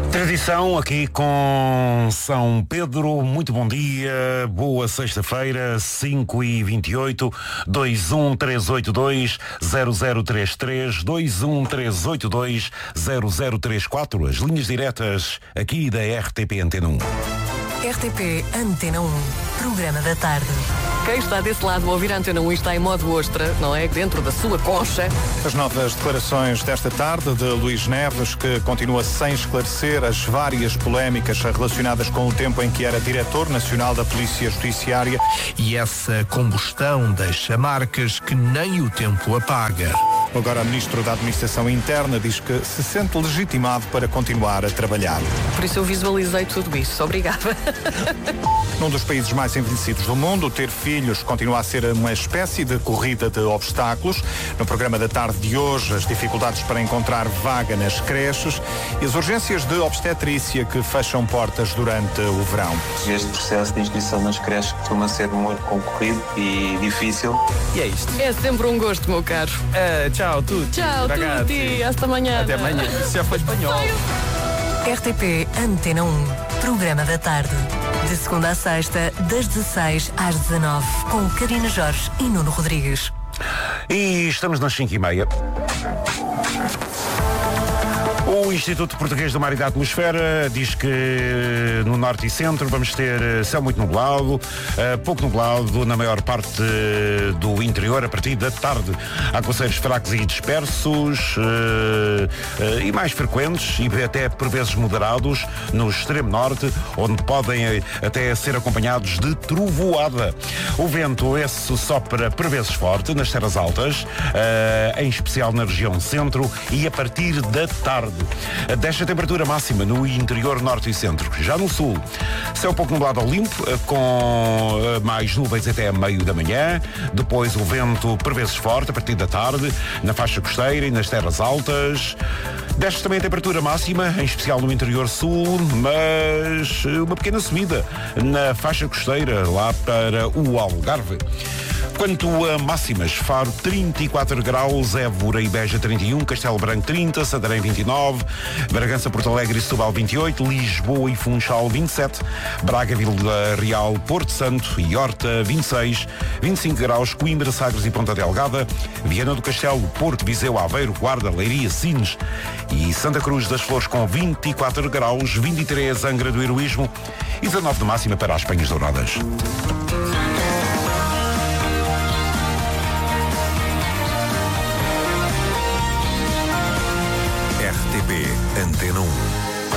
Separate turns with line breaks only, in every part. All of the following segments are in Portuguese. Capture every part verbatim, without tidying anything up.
Tradição aqui com São Pedro. Muito bom dia, boa sexta-feira, cinco e vinte e oito, dois um três oito dois zero zero três três, dois um três oito dois zero zero três quatro, as linhas diretas aqui da R T P Antena um.
R T P Antena um, programa da tarde.
Quem está desse lado a ouvir a Antena um está em modo ostra, não é? Dentro da sua concha.
As novas declarações desta tarde de Luís Neves, que continua sem esclarecer as várias polémicas relacionadas com o tempo em que era diretor nacional da Polícia Judiciária.
E essa combustão deixa marcas que nem o tempo apaga.
Agora, o Ministro da Administração Interna diz que se sente legitimado para continuar a trabalhar.
Por isso eu visualizei tudo isso. Obrigada.
Num dos países mais envelhecidos do mundo, ter filhos continua a ser uma espécie de corrida de obstáculos. No programa da tarde de hoje, as dificuldades para encontrar vaga nas creches e as urgências de obstetrícia que fecham portas durante o verão.
Este processo de inscrição nas creches costuma ser muito concorrido e difícil.
E é isto.
É sempre um gosto, meu caro.
Uh, tchau, tudo.
Tchau, tudo. Hasta amanhã.
Até amanhã. Isso já foi espanhol.
R T P Antena um, programa da tarde. De segunda a sexta, das dezesseis às dezanove, com Karina Jorge e Nuno Rodrigues.
E estamos nas cinco e meia. O Instituto Português do Mar e da Atmosfera diz que no norte e centro vamos ter céu muito nublado, pouco nublado na maior parte do interior a partir da tarde. Aguaceiros fracos e dispersos e mais frequentes e até por vezes moderados no extremo norte, onde podem até ser acompanhados de trovoada. O vento esse sopra por vezes forte nas terras altas, em especial na região centro e a partir da tarde. Desta temperatura máxima no interior norte e centro. Já no sul, céu pouco nublado ao limpo, com mais nuvens até a meio da manhã. Depois o vento por vezes forte a partir da tarde, na faixa costeira e nas terras altas. Desce também a temperatura máxima, em especial no interior sul, mas uma pequena subida na faixa costeira, lá para o Algarve. Quanto a máximas, Faro trinta e quatro graus, Évora e Beja trinta e um, Castelo Branco trinta, Santarém vinte e nove, Bragança, Porto Alegre e Setúbal vinte e oito, Lisboa e Funchal vinte e sete, Braga, Vila Real, Porto Santo e Horta vinte e seis, vinte e cinco graus, Coimbra, Sagres e Ponta Delgada, Viana do Castelo, Porto, Viseu, Aveiro, Guarda, Leiria, Sines e Santa Cruz das Flores com vinte e quatro graus, vinte e três, Angra do Heroísmo e dezanove de máxima para as Penhas Douradas.
Antena um.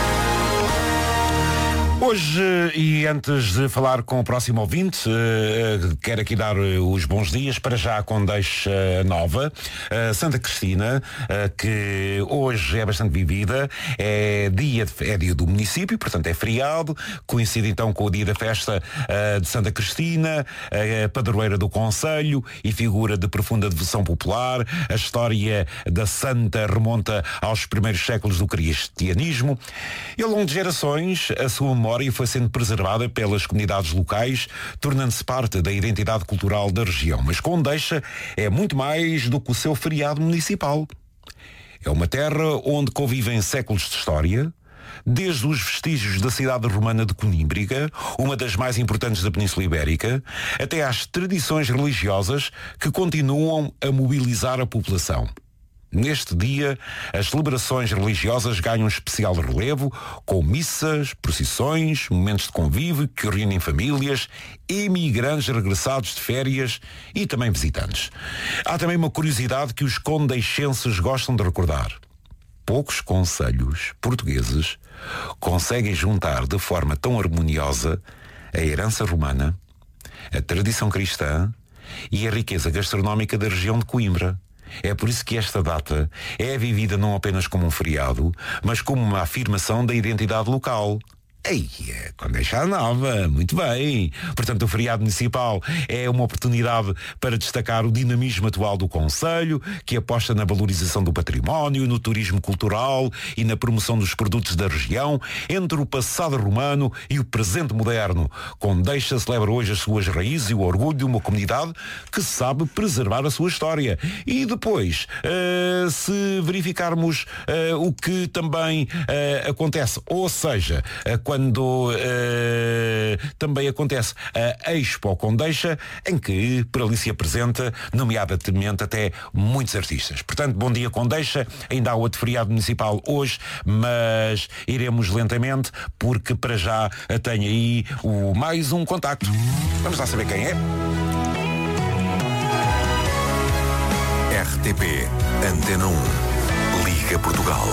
Hoje, e antes de falar com o próximo ouvinte, uh, quero aqui dar os bons dias, para já com deixa nova, uh, Santa Cristina, uh, que hoje é bastante vivida, é dia, de, é dia do município, portanto é feriado, coincide então com o dia da festa uh, de Santa Cristina, uh, padroeira do concelho e figura de profunda devoção popular. A história da santa remonta aos primeiros séculos do cristianismo e ao longo de gerações a sua memória foi sendo preservada pelas comunidades locais, tornando-se parte da identidade cultural da região. Mas Condeixa é muito mais do que o seu feriado municipal. É uma terra onde convivem séculos de história, desde os vestígios da cidade romana de Conímbriga, uma das mais importantes da Península Ibérica, até às tradições religiosas que continuam a mobilizar a população. Neste dia, as celebrações religiosas ganham um especial relevo, com missas, procissões, momentos de convívio que reúnem famílias, emigrantes regressados de férias e também visitantes. Há também uma curiosidade que os condeixenses gostam de recordar. Poucos concelhos portugueses conseguem juntar de forma tão harmoniosa a herança romana, a tradição cristã e a riqueza gastronómica da região de Coimbra. É por isso que esta data é vivida não apenas como um feriado, mas como uma afirmação da identidade local. Ei, com deixar nova, muito bem. Portanto, o feriado municipal é uma oportunidade para destacar o dinamismo atual do concelho, que aposta na valorização do património, no turismo cultural e na promoção dos produtos da região, entre o passado romano e o presente moderno. Condeixa celebra hoje as suas raízes e o orgulho de uma comunidade que sabe preservar a sua história. E depois, uh, se verificarmos uh, o que também uh, acontece, ou seja, uh, quando uh, também acontece a Expo Condeixa, em que por ali se apresenta, nomeadamente até muitos artistas. Portanto, bom dia Condeixa, ainda há outro feriado municipal hoje, mas iremos lentamente, porque para já tenho aí o mais um contacto. Vamos lá saber quem é.
R T P Antena um, Liga Portugal.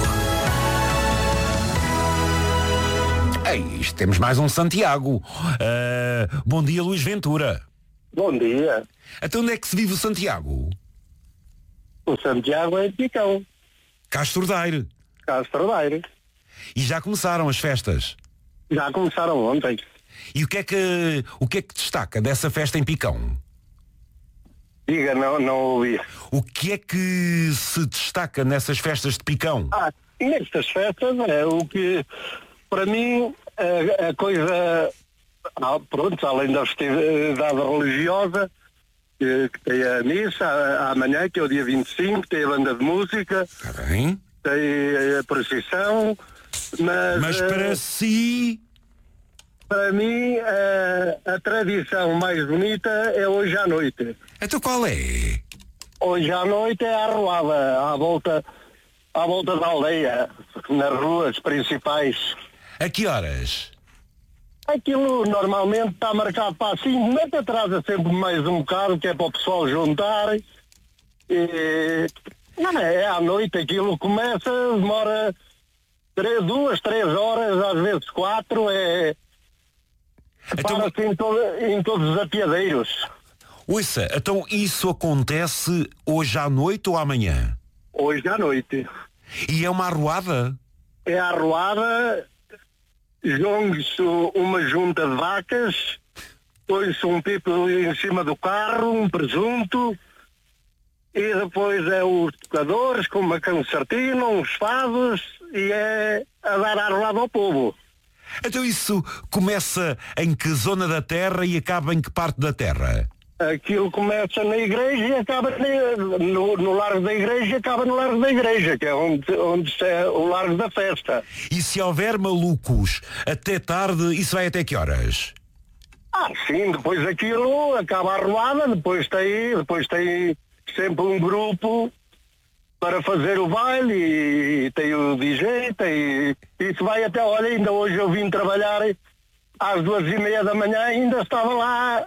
Ei, isto, temos mais um Santiago. Uh, bom dia, Luís Ventura.
Bom dia.
Até onde é que se vive o Santiago?
O Santiago é de Picão.
Castro Daire.
Castro Daire.
E já começaram as festas?
Já começaram ontem.
E o que é que, o que é que destaca dessa festa em Picão?
Diga, não, não ouvi.
O que é que se destaca nessas festas de Picão?
Ah, nestas festas é o que... Para mim, a, a coisa, ah, pronto, além da festividade religiosa, que, que tem a missa a, amanhã, que é o dia vinte e cinco, tem a banda de música,
Está bem.
tem a procissão, mas...
Mas para uh, si...
Para mim, a, a tradição mais bonita é hoje à noite.
Então qual é?
Hoje à noite é a arruada, à volta, à volta da aldeia, nas ruas principais.
A que horas?
Aquilo normalmente está marcado para as cinco, mas atrasa sempre mais um bocado, que é para o pessoal juntar. E, não é, é à noite, aquilo começa, demora três, duas, três horas, às vezes quatro, é...
Então...
Para-se em, todo, em todos os apiadeiros.
Ouça, então isso acontece hoje à noite ou amanhã?
Hoje à noite.
E é uma arruada?
É a arruada... Jongue-se uma junta de vacas, põe-se um pipo em cima do carro, um presunto, e depois é os tocadores com uma concertina, uns fados, e é a dar a arruada ao povo.
Então isso começa em que zona da terra e acaba em que parte da terra?
Aquilo começa na igreja e acaba no, no largo da igreja e acaba no largo da igreja, que é onde, onde é o largo da festa.
E se houver malucos até tarde, isso vai até que horas?
Ah, sim, depois aquilo acaba a arruada, depois tem, depois tem sempre um grupo para fazer o baile e tem o D J, tem, isso vai até, olha, ainda hoje eu vim trabalhar às duas e meia da manhã, ainda estava lá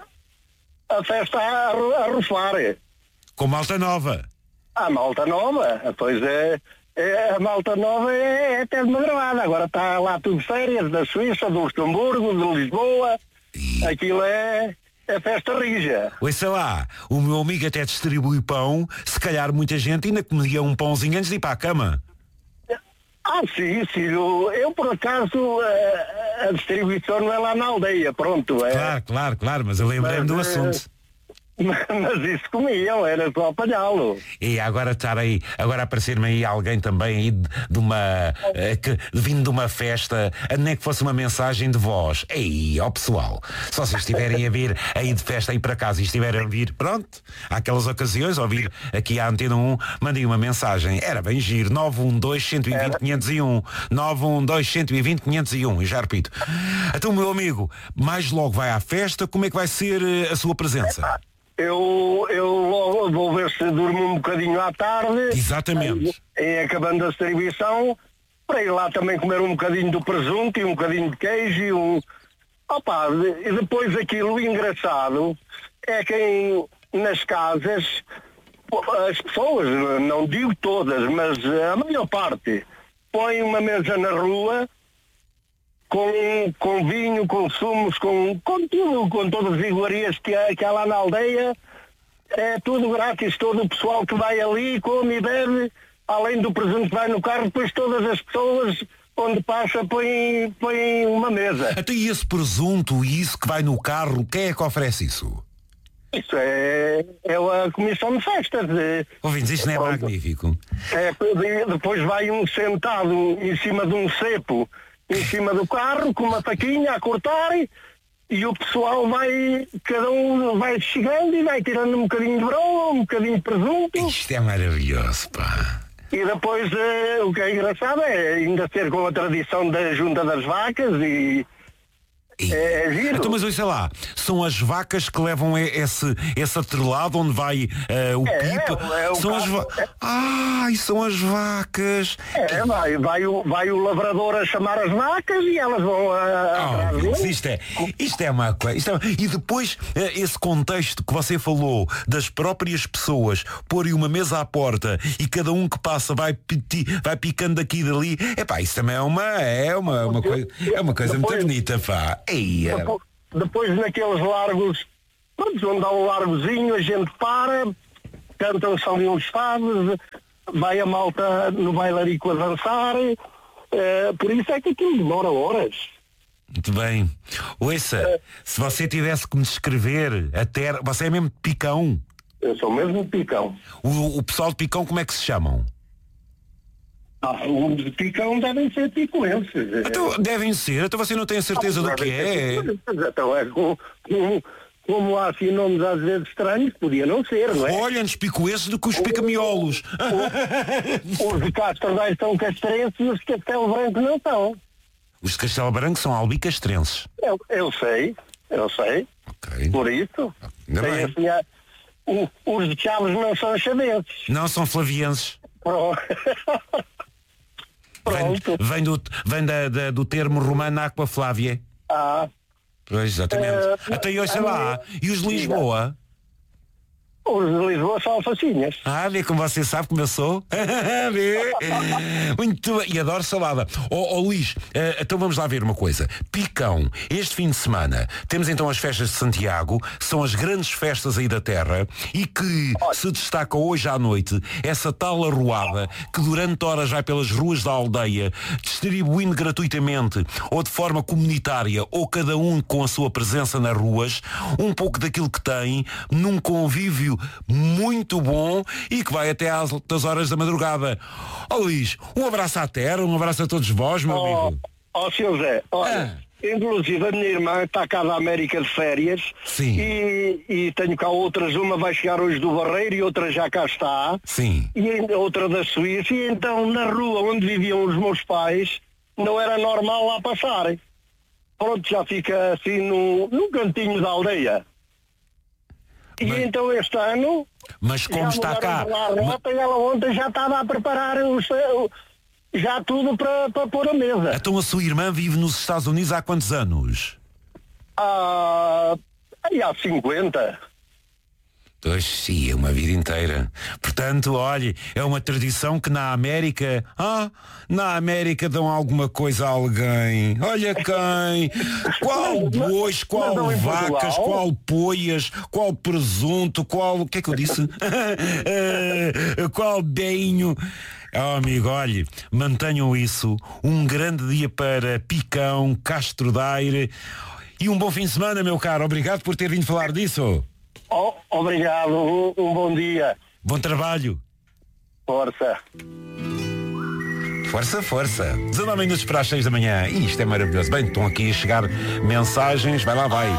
a festa a, a rufar.
Com malta nova?
A malta nova, pois é, é a malta nova é, é até de madrugada, agora está lá tudo férias, da Suíça, do Luxemburgo, de Lisboa, e... aquilo é, é festa rija.
Ouça lá, o meu amigo até distribui pão, se calhar muita gente ainda comia um pãozinho antes de ir para a cama.
Ah, sim, sim, eu, eu por acaso a, a distribuição não é lá na aldeia, pronto. É,
claro, claro, claro, mas eu lembrei-me do assunto.
Mas isso comiam, era só apanhá-lo.
E agora estar aí, agora aparecer-me aí alguém também aí de, de uma, uh, que, vindo de uma festa, nem que fosse uma mensagem de voz. Ei, ó pessoal, se vocês estiverem a vir aí de festa aí para casa e estiverem a vir, pronto, há aquelas ocasiões, ouvir aqui à Antena um, mandem uma mensagem. Era bem giro, nove um dois, um dois zero, quinhentos e um, nove um dois, um dois zero, quinhentos e um, e já repito. Então, meu amigo, mais logo vai à festa, como é que vai ser a sua presença?
Eu, eu vou ver se durmo um bocadinho à tarde.
Exatamente.
Em acabando a distribuição, para ir lá também comer um bocadinho do presunto e um bocadinho de queijo e um... Opa, e depois aquilo engraçado é que em, nas casas as pessoas, não digo todas, mas a maior parte, põem uma mesa na rua com, com vinho, com sumos, com, com tudo, com todas as iguarias que há, que há lá na aldeia. É tudo grátis, todo o pessoal que vai ali come e bebe, além do presunto que vai no carro, depois todas as pessoas onde passa põe, põe uma mesa.
Até e esse presunto e isso que vai no carro, quem é que oferece isso?
Isso é, é a comissão de festas. É,
Ouvintes, isto não é
pronto.
magnífico.
É, depois vai um sentado em cima de um cepo, em cima do carro, com uma faquinha a cortar, e o pessoal vai, cada um vai chegando e vai tirando um bocadinho de broa, um bocadinho de presunto.
Isto é maravilhoso, pá.
E depois eh, o que é engraçado é ainda ser com a tradição da junta das vacas e é, é giro.
Então, mas sei lá, são as vacas que levam esse, esse atrelado onde vai uh, o
É,
pipa.
é o
são as va...
carro, é.
Ai, são as vacas.
É, vai, vai, o, vai o lavrador a chamar as vacas e elas vão a.
Oh, Deus, isto, é, isto é uma coisa. isto é- E depois, eh, esse contexto que você falou das próprias pessoas porem uma mesa à porta e cada um que passa vai, piti, vai picando daqui e dali. Epá, isso também é uma, é uma, uma coisa, é uma coisa
Depois-
muito bonita, pá. Eia.
Depois, depois naqueles largos, pronto, onde há um largozinho, a gente para, cantam-se ali uns fados, vai a malta no bailarico a dançar, eh, por isso é que aquilo demora horas.
Muito bem. Ouça, se você tivesse que me descrever a terra, você é mesmo de Picão.
Eu sou mesmo de Picão.
O, o pessoal de Picão, como é que se chamam?
Ah, os de Picão devem ser picoenses.
Então, devem ser, então você não tem a certeza do que é.
Então é com, com, como há assim nomes às vezes estranhos, podia não ser, não é?
Olha-nos picoesses do que os picamiolos.
Os de Castro Daire são castrenses e os de Castelo Branco não são.
Os de Castelo Branco são albicastrenses.
Eu, eu sei, eu sei.
Ok.
Por isso,
Ainda
tem
bem.
assim, a- o- os de Chaves não são chavenses.
Não são flavienses.
Pronto.
Vem,
Pronto.
vem, do, vem da, da- do termo romano Aqua Flávia.
Ah,
Pois, exatamente.
Eh,
Até aí, sei
eh,
lá. E os de Lisboa?
os de Lisboa são alfacinhas.
Ah, vê como você sabe como eu sou. Vê? Muito bem. E adoro salada. Ó oh, Luís, eh, então vamos lá ver uma coisa. Picão, este fim de semana, temos então as festas de Santiago, são as grandes festas aí da terra e que se destaca hoje à noite essa tal arruada que durante horas vai pelas ruas da aldeia, distribuindo gratuitamente ou de forma comunitária ou cada um com a sua presença nas ruas, um pouco daquilo que tem, num convívio muito bom e que vai até às altas horas da madrugada. Ó Luís, um abraço à terra, um abraço a todos vós, meu
Ó,
amigo.
ó, senhor Zé, olha, inclusive a minha irmã está cá da América de férias.
Sim.
E, e tenho cá outras, uma vai chegar hoje do Barreiro e outra já cá está.
Sim.
E ainda outra da Suíça. E então na rua onde viviam os meus pais não era normal lá passarem. Pronto, já fica assim no, num cantinho da aldeia. E
Mas-
então este ano
Mas como
já
está cá?
mudaram lá a rota e ela ontem já estava a preparar o seu- já tudo para, para pôr a mesa.
Então a sua irmã vive nos Estados Unidos há quantos anos?
Ah, aí há cinquenta.
Pois sim, é uma vida inteira. Portanto, olhe, é uma tradição que na América, ah, na América dão alguma coisa a alguém. Olha quem, qual bois, qual
não em
vacas,
Portugal?
qual poias, qual presunto, qual, o que é que eu disse? Eh, qual beinho. Oh, amigo, olhe, mantenham isso. Um grande dia para Picão, Castro Daire e um bom fim de semana, meu caro. Obrigado por ter vindo falar disso.
Oh, obrigado, um, um bom dia.
Bom trabalho.
Força.
Força, força. dezenove minutos para as seis da manhã. Ih, isto é maravilhoso. Bem, estão aqui a chegar mensagens. Vai lá, vai.